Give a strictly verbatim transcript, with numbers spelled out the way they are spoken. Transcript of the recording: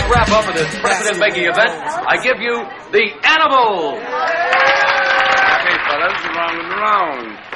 wrap-up of this precedent-making event, I give you the Animals! Okay, fellas, round and round.